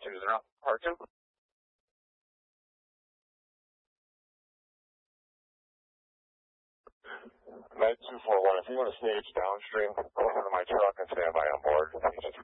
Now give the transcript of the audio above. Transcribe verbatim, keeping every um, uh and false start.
two zero. R two. Med two four one, if you want to stage downstream, go into my truck and stand by on board.